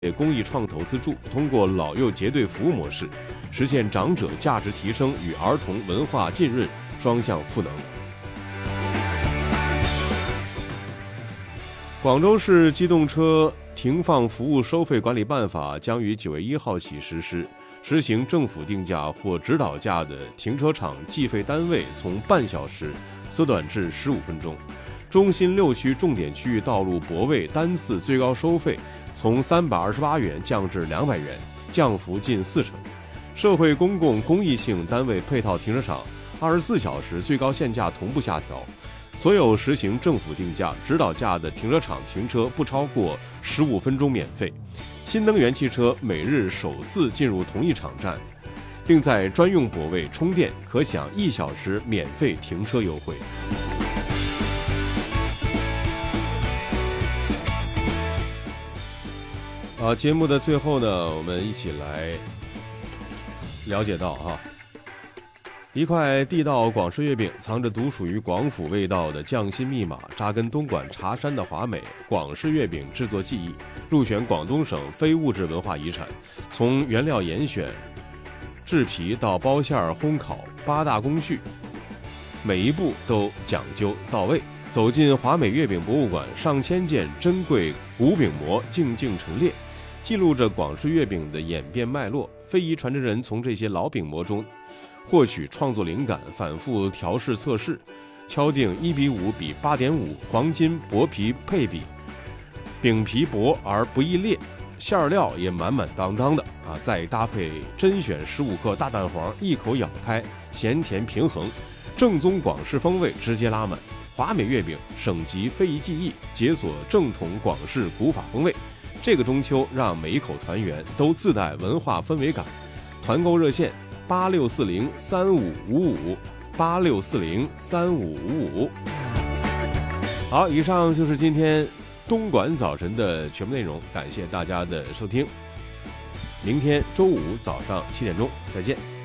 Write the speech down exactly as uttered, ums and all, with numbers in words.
公益创投资助，通过老幼结对服务模式，实现长者价值提升与儿童文化浸润双向赋能。广州市机动车停放服务收费管理办法将于九月一号起实施，实行政府定价或指导价的停车场计费单位从半小时缩短至十五分钟。中心六区重点区域道路泊位单次最高收费从三百二十八元降至两百元，降幅近四成。社会公共公益性单位配套停车场二十四小时最高限价同步下调，所有实行政府定价、指导价的停车场停车不超过十五分钟免费。新能源汽车每日首次进入同一场站，并在专用泊位充电，可享一小时免费停车优惠。啊，节目的最后呢，我们一起来了解到啊，一块地道广式月饼藏着独属于广府味道的匠心密码，扎根东莞茶山的华美广式月饼制作技艺，入选广东省非物质文化遗产。从原料严选、制皮到包馅烘烤八大工序，每一步都讲究到位。走进华美月饼博物馆，上千件珍贵古饼模静静陈列，记录着广式月饼的演变脉络。非遗传承人从这些老饼模中获取创作灵感，反复调试测试，敲定一比五比八点五黄金薄皮配比，饼皮薄而不易裂，馅料也满满当当的啊！再搭配甄选十五克大蛋黄，一口咬开，咸甜平衡，正宗广式风味直接拉满。华美月饼省级非遗技艺，解锁正统广式古法风味。这个中秋，让每一口团圆都自带文化氛围感。团购热线八六四零三五五五八六四零三五五五。好，以上就是今天东莞早晨的全部内容，感谢大家的收听。明天周五早上七点钟再见。